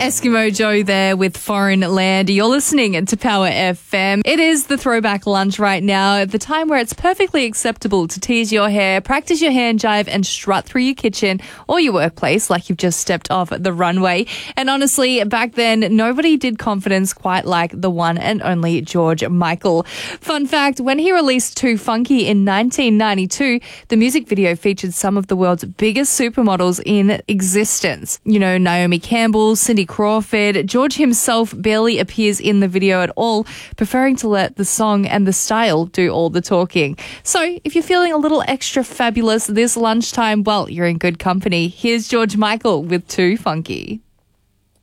Eskimo Joe there with Foreign Land. You're listening to Power FM. It is the throwback lunch right now, at the time where it's perfectly acceptable to tease your hair, practice your hand jive, and strut through your kitchen or your workplace like you've just stepped off the runway. And honestly, back then, nobody did confidence quite like the one and only George Michael. Fun fact, when he released Too Funky in 1992, the music video featured some of the world's biggest supermodels in existence. You know, Naomi Campbell, Cindy Crawford. George himself barely appears in the video at all, preferring to let the song and the style do all the talking. So if you're feeling a little extra fabulous this lunchtime, well, you're in good company. Here's George Michael with Too Funky.